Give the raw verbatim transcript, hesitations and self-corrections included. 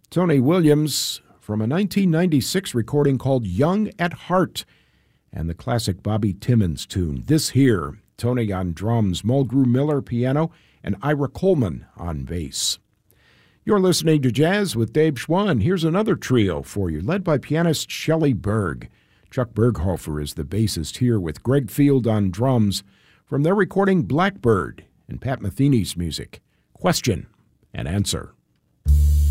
Tony Williams from a nineteen ninety-six recording called Young at Heart, and the classic Bobby Timmons tune, This Here. Tony on drums, Mulgrew Miller piano, and Ira Coleman on bass. You're listening to Jazz with Dave Schwann. Here's another trio for you, led by pianist Shelley Berg. Chuck Berghofer is the bassist here with Greg Field on drums from their recording Blackbird, and Pat Metheny's music, Question and Answer.